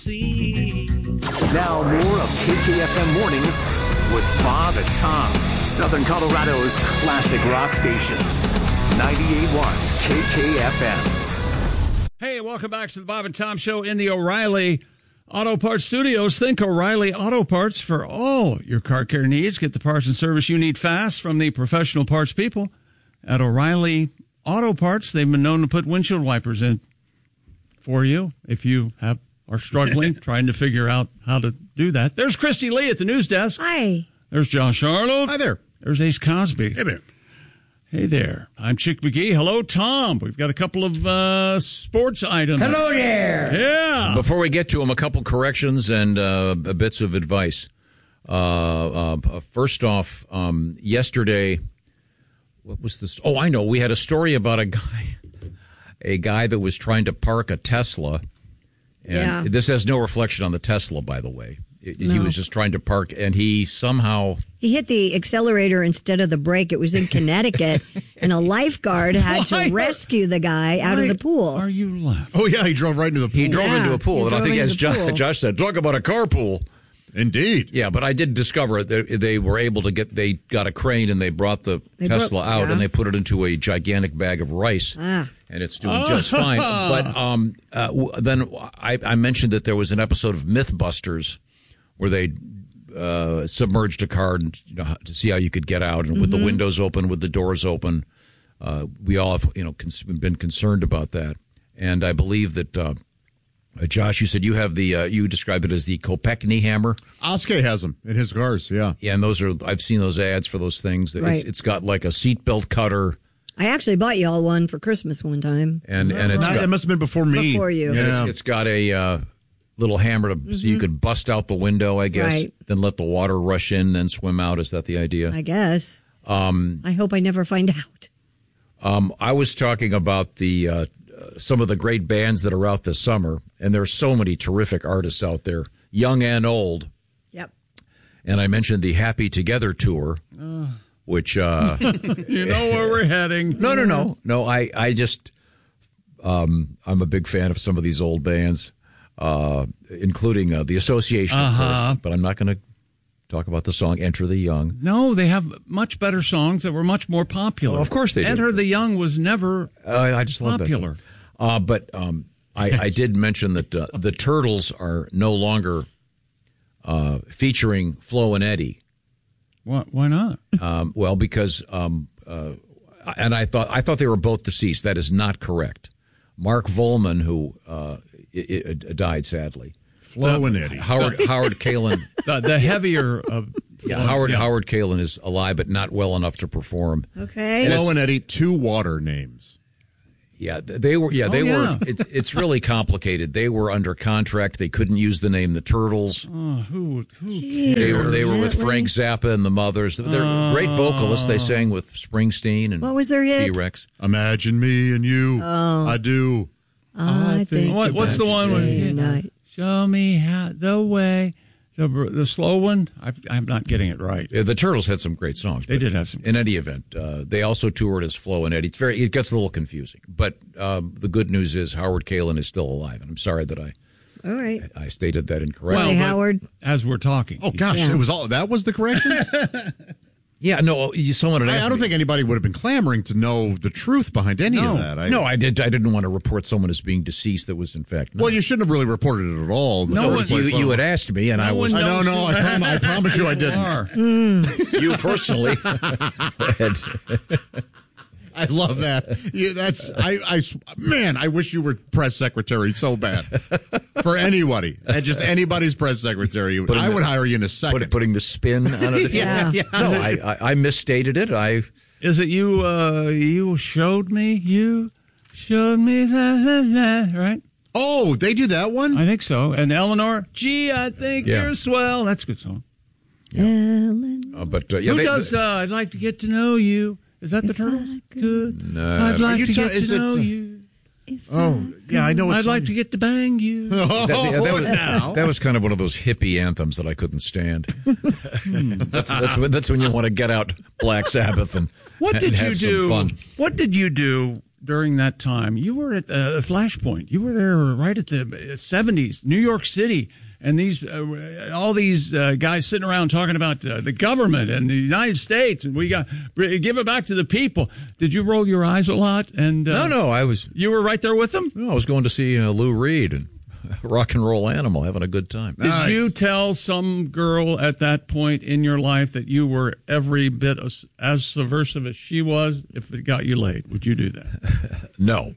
Now more of KKFM Mornings with Bob and Tom, Southern Colorado's classic rock station, 98.1 KKFM. Hey, welcome back to the Bob and Tom Show in the O'Reilly Auto Parts Studios. Think O'Reilly Auto Parts for all your car care needs. Get the parts and service you need fast from the professional parts people at O'Reilly Auto Parts. They've been known to put windshield wipers in for you if you are struggling, trying to figure out how to do that. There's Christy Lee at the news desk. Hi. There's Josh Arnold. Hi there. There's Ace Cosby. Hey there. Hey there. I'm Chick McGee. Hello, Tom. We've got a couple of sports items. Hello there. Yeah. Before we get to them, a couple corrections and bits of advice. First off, yesterday, what was this? Oh, I know. We had a story about a guy that was trying to park a Tesla. And this has no reflection on the Tesla, by the way. He was just trying to park, and he somehow... He hit the accelerator instead of the brake. It was in Connecticut, and a lifeguard had to rescue the guy out of the pool. Are you laughing? Oh, yeah, he drove right into the pool. He drove into a pool, and I think, as Josh said, talk about a carpool. Indeed. Yeah, but I did discover that they were able to they got a crane, and they brought the Tesla out, and they put it into a gigantic bag of rice. And it's doing just fine. But then I mentioned that there was an episode of Mythbusters where they submerged a car to see how you could get out, and with the windows open, with the doors open. We all have been concerned about that, and I believe that Josh, you said you have you described it as the Kopechne hammer. Oskay has them in his cars. Yeah, and I've seen those ads for those things. Right. It's got like a seatbelt cutter. I actually bought you all one for Christmas one time. And it's that must have been before me. Before you. Yeah. It's got a little hammer so you could bust out the window, I guess, Right. then let the water rush in, then swim out. Is that the idea? I guess. I hope I never find out. I was talking about the some of the great bands that are out this summer, and there are so many terrific artists out there, young and old. Yep. And I mentioned the Happy Together tour, which You know where we're heading. No. I just I'm a big fan of some of these old bands, including the Association, of course. But I'm not going to talk about the song "Enter the Young." No, they have much better songs that were much more popular. Of course they did. Enter the Young was never I just love popular. But I did mention that the Turtles are no longer featuring Flo and Eddie. Why not? Well, because and I thought they were both deceased. That is not correct. Mark Volman, who died sadly. Flo and Eddie. Howard Kalin. The heavier of Howard Kalin is alive, but not well enough to perform. Okay. Flo and Eddie, two water names. Yeah, they were. Yeah, they were. It's really complicated. They were under contract. They couldn't use the name the Turtles. Who They were with Frank Zappa and the Mothers. They're great vocalists. They sang with Springsteen and What was their hit? T-Rex. Imagine me and you. I do. I think what's the one day with night. Show me how the way, the slow one? I'm not getting it right. The Turtles had some great songs. They did have some. In any event, they also toured as Flo and Eddie. It gets a little confusing, but the good news is Howard Kalin is still alive, and I'm sorry that All right. I stated that incorrectly. Sorry, but Howard. As we're talking. Oh gosh, Yeah. that was the correction. Yeah, no, someone had asked I don't me. think anybody would have been clamoring to know the truth behind any of that. I didn't want to report someone as being deceased that was in fact not. Well, you shouldn't have really reported it at all. in the No, first place. you had asked me, and I was. No, I promise you I didn't. You personally. I love that. Man, I wish you were press secretary so bad for anybody, and just anybody's press secretary. I would hire you in a second. Putting the spin on it. Yeah. No, I misstated it. Is it you? You showed me. You showed me that, right? Oh, they do that one? I think so. And Eleanor, gee, I think you're swell. That's a good song. Ellen. Who does I'd like to get to know you? Is that the Turtles? Good. No. I'd like to get is to it, know you. Oh, yeah, I know what I'd like to get to bang you. That was kind of one of those hippie anthems that I couldn't stand. That's when you want to get out Black Sabbath and What did have you do? some fun. What did you do during that time. You were at Flashpoint. You were there right at the 70s, New York City. And all these guys sitting around talking about the government and the United States, and we got give it back to the people. Did you roll your eyes a lot? And no, I was. You were right there with them. No, I was going to see Lou Reed and Rock and Roll Animal, having a good time. Did you tell some girl at that point in your life that you were every bit as subversive as she was? If it got you laid, would you do that? No.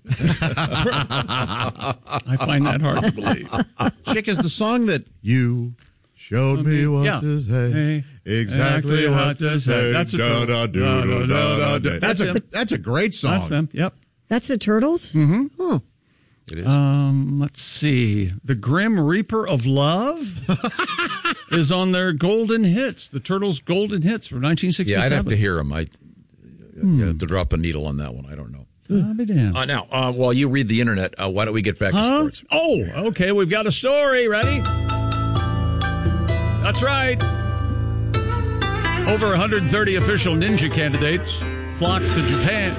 I find that hard to believe. Chick is the song that you showed me what to say. Exactly what to say. That's a That's a great song. That's them. Yep. That's the Turtles? Mm-hmm. Oh. It is. Let's see. The Grim Reaper of Love is on their golden hits. The Turtles' golden hits from 1967. Yeah, I'd have to hear them. To drop a needle on that one. I don't know. I'll be damned. Now, while you read the internet, why don't we get back to sports? Oh, okay. We've got a story. Ready? That's right. Over 130 official ninja candidates flocked to Japan.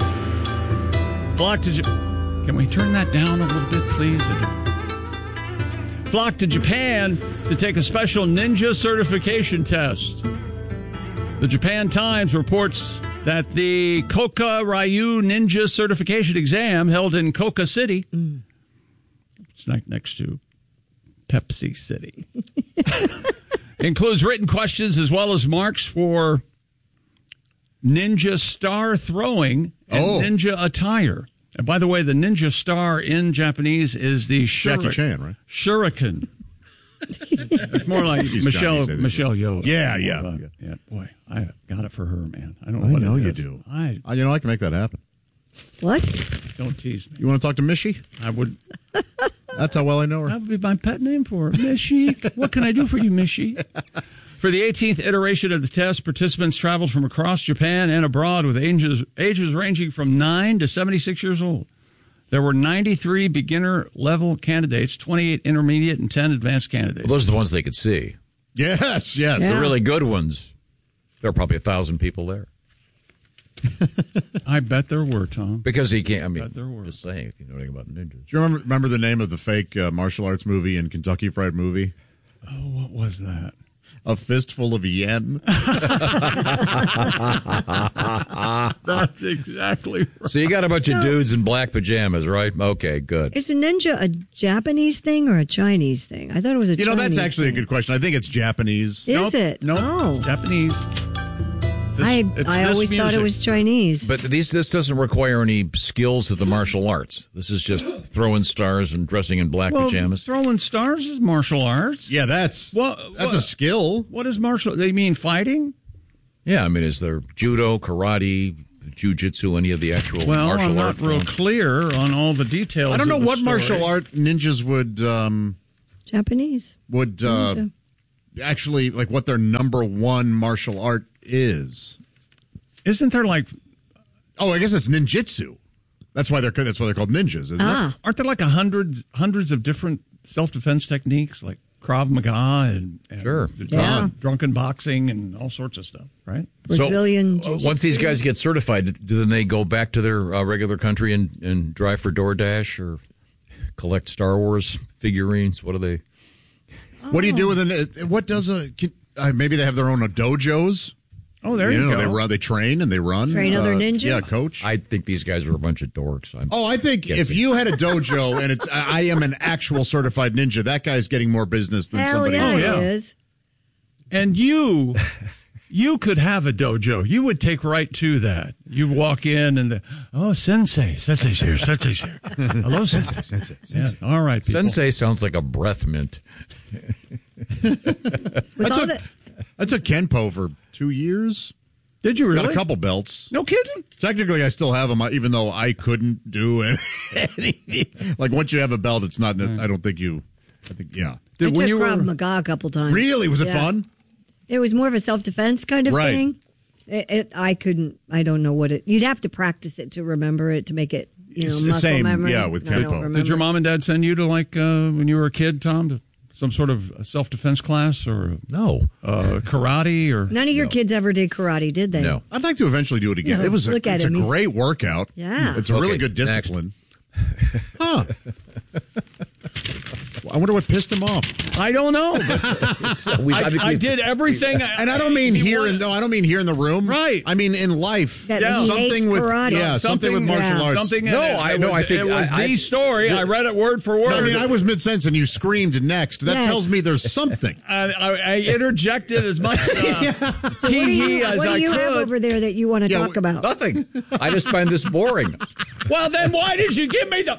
Can we turn that down a little bit, please? Flocked to Japan to take a special ninja certification test. The Japan Times reports that the Koka Ryu Ninja Certification Exam held in Koka City, it's next to Pepsi City, includes written questions as well as marks for ninja star throwing and ninja attire. And by the way, the ninja star in Japanese is the Jackie Chan, right? Shuriken. It's more like Michelle Yeoh. Yeah. Boy, I got it for her, man. I know you do. I can make that happen. What? Don't tease me. You want to talk to Mishy? I would. That's how well I know her. That would be my pet name for her, Mishy. What can I do for you, Mishy? For the 18th iteration of the test, participants traveled from across Japan and abroad with ages ranging from 9 to 76 years old. There were 93 beginner-level candidates, 28 intermediate, and 10 advanced candidates. Well, those are the ones they could see. Yes. Yeah. The really good ones, there are probably 1,000 people there. I bet there were, Tom. Because he can't, bet there were. Just saying, if you know anything about ninjas. Do you remember the name of the fake martial arts movie in Kentucky Fried Movie? Oh, what was that? A Fistful of Yen. That's exactly right. So you got a bunch of dudes in black pajamas, right? Okay, good. Is a ninja a Japanese thing or a Chinese thing? I thought it was a Chinese that's actually thing. a good question. I think it's Japanese. Is it? Nope. Oh. Japanese. I always thought it was Chinese. But this doesn't require any skills of the martial arts. This is just throwing stars and dressing in black pajamas. Throwing stars is martial arts. Yeah, that's a skill. What is martial? They mean fighting? Yeah, I mean, is there judo, karate, jiu-jitsu, any of the actual martial art? I'm not real clear on all the details. I don't know of the what story. martial art ninjas would Japanese. Actually, like what their number one martial art is. Isn't there like? Oh, I guess it's ninjutsu. That's why they're called ninjas, isn't it? Aren't there like hundreds of different self-defense techniques, like Krav Maga and sure, drunken boxing and all sorts of stuff, right? Brazilian. So once these guys get certified, then they go back to their regular country and drive for DoorDash or collect Star Wars figurines? What do they? What do you do with what does maybe they have their own dojos? Oh, there you go. They train and they run. Train other ninjas? Yeah, coach. I think these guys are a bunch of dorks. I think if you had a dojo and I am an actual certified ninja, that guy's getting more business than somebody else. He is. And you could have a dojo. You would take right to that. You walk in and Sensei's here. Hello, Sensei. Yeah. All right, people. Sensei sounds like a breath mint. I took Kenpo for 2 years. Did you really? Got a couple belts. No kidding? Technically, I still have them, even though I couldn't do anything. Like, once you have a belt, it's not, I don't think I took Krav Maga a couple times. Really? Was it fun? It was more of a self-defense kind of thing. I don't know what you'd have to practice it to remember it, to make it, muscle same, memory. Yeah, with Kenpo. Did your mom and dad send you to, when you were a kid, Tom, to some sort of self-defense class or karate or none of your kids ever did karate, did they? No. I'd like to eventually do it again. No, It's a great workout. Yeah. It's a really good discipline. Huh. I wonder what pissed him off. I don't know. I did everything, and I don't mean here in the room. Right. I mean in life. That he hates karate. Something with martial arts. I think it was the story. I read it word for word. No, I mean, I was mid-sentence and you screamed next. That tells me there's something. I interjected as much tee-hee as I could. What do you have over there that you want to talk about? Nothing. I just find this boring. Well, then why did you give me the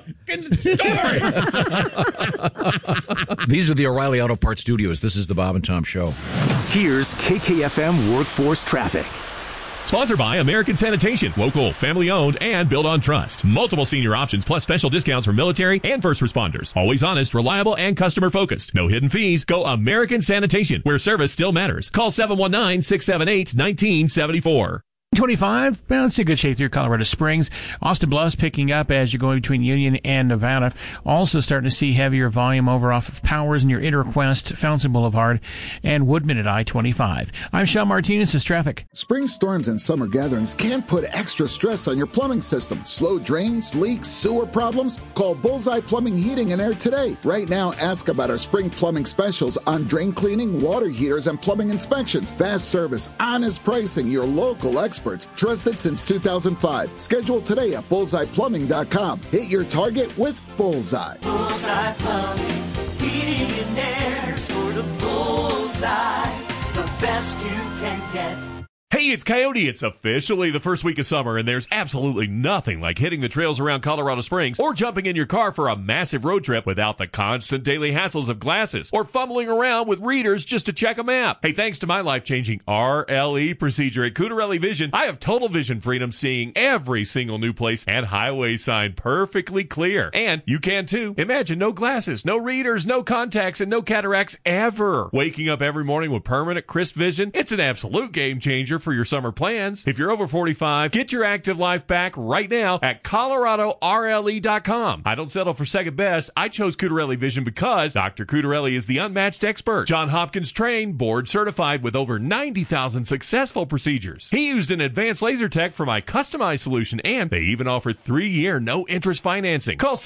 story? These are the O'Reilly Auto Parts Studios. This is the Bob and Tom Show. Here's KKFM Workforce Traffic. Sponsored by American Sanitation, local, family-owned, and built on trust. Multiple senior options plus special discounts for military and first responders. Always honest, reliable, and customer-focused. No hidden fees. Go American Sanitation, where service still matters. Call 719-678-1974. 25, well, it's in good shape through Colorado Springs. Austin Bluffs picking up as you're going between Union and Nevada. Also starting to see heavier volume over off of Powers near Interquest, Fountain Boulevard, and Woodman at I-25. I'm Sean Martinez. This is traffic. Spring storms and summer gatherings can put extra stress on your plumbing system. Slow drains, leaks, sewer problems? Call Bullseye Plumbing, Heating, and Air today. Right now, ask about our spring plumbing specials on drain cleaning, water heaters, and plumbing inspections. Fast service, honest pricing, your local experts. Trusted since 2005. Schedule today at bullseyeplumbing.com. Hit your target with Bullseye. Bullseye Plumbing, Heating and Air, sort of Bullseye, the best you can get. Hey, it's Coyote. It's officially the first week of summer, and there's absolutely nothing like hitting the trails around Colorado Springs or jumping in your car for a massive road trip without the constant daily hassles of glasses or fumbling around with readers just to check a map. Hey, thanks to my life-changing RLE procedure at Cutarelli Vision, I have total vision freedom, seeing every single new place and highway sign perfectly clear. And you can too. Imagine no glasses, no readers, no contacts, and no cataracts ever. Waking up every morning with permanent crisp vision, it's an absolute game changer for your summer plans. If you're over 45, get your active life back right now at ColoradoRLE.com. I don't settle for second best. I chose Cutarelli Vision because Dr. Cutarelli is the unmatched expert. John Hopkins trained, board certified with over 90,000 successful procedures. He used an advanced laser tech for my customized solution, and they even offer 3-year no-interest financing. Call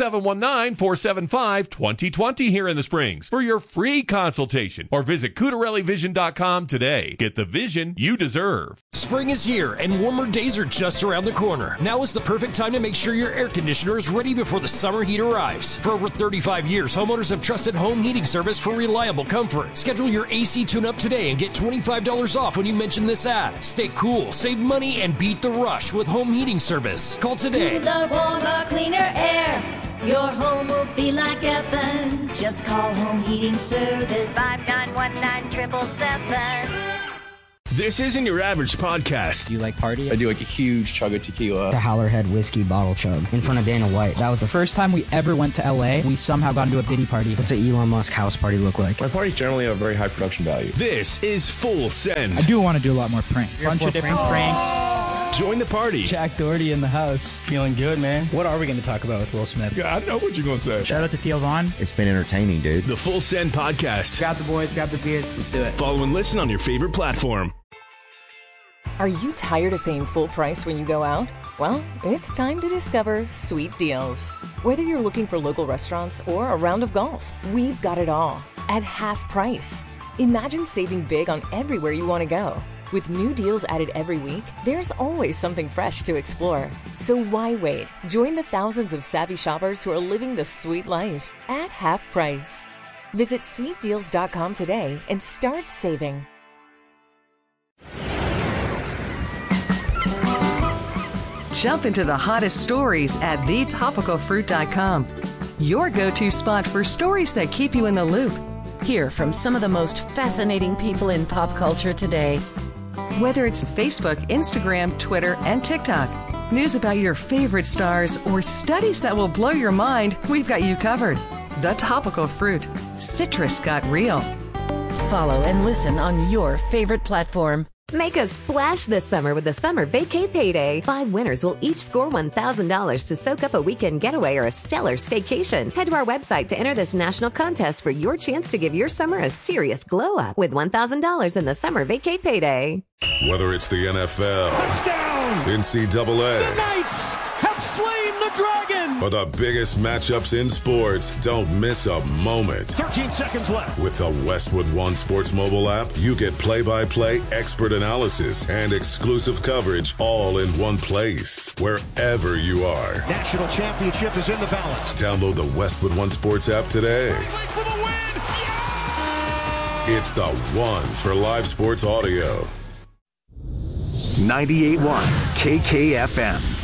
719-475-2020 here in the Springs for your free consultation, or visit CutarelliVision.com today. Get the vision you deserve. Spring is here and warmer days are just around the corner. Now is the perfect time to make sure your air conditioner is ready before the summer heat arrives. For over 35 years, homeowners have trusted home heating service for reliable comfort. Schedule your AC tune-up today and get $25 off when you mention this ad. Stay cool, save money, and beat the rush with home heating service. Call today. Cooler, warmer, cleaner air. Your home will feel like heaven. Just call Home Heating Service 5919-777. This isn't your average podcast. Do you like party? I do like a huge chug of tequila. The Howlerhead whiskey bottle chug in front of Dana White. That was the first time we ever went to LA. We somehow got into a Diddy party. What's an Elon Musk house party look like? My parties generally have a very high production value. This is Full Send. I do want to do a lot more pranks. A bunch of different pranks. Join the party. Jack Doherty in the house. Feeling good, man. What are we going to talk about with Will Smith? Yeah, I know what you're going to say. Shout out to Theo Vaughn. It's been entertaining, dude. The Full Send podcast. Grab the boys, grab the beers. Let's do it. Follow and listen on your favorite platform. Are you tired of paying full price when you go out? Well, it's time to discover Sweet Deals. Whether you're looking for local restaurants or a round of golf, we've got it all at half price. Imagine saving big on everywhere you want to go. With new deals added every week, there's always something fresh to explore. So why wait? Join the thousands of savvy shoppers who are living the sweet life at half price. Visit sweetdeals.com today and start saving. Jump into the hottest stories at thetopicalfruit.com. Your go-to spot for stories that keep you in the loop. Hear from some of the most fascinating people in pop culture today. Whether it's Facebook, Instagram, Twitter, and TikTok, news about your favorite stars, or studies that will blow your mind, we've got you covered. The Topical Fruit. Citrus got real. Follow and listen on your favorite platform. Make a splash this summer with the Summer Vacay Payday. 5 winners will each score $1,000 to soak up a weekend getaway or a stellar staycation. Head to our website to enter this national contest for your chance to give your summer a serious glow up with $1,000 in the Summer Vacay Payday. Whether it's the NFL, touchdown, NCAA, the Knights have slain the Dragon, or the biggest matchups in sports, don't miss a moment. 13 seconds left. With the Westwood One Sports mobile app, you get play-by-play expert analysis and exclusive coverage all in one place, wherever you are. National championship is in the balance. Download the Westwood One Sports app today. For the win! Yeah! It's the one for live sports audio. 98.1 KKFM.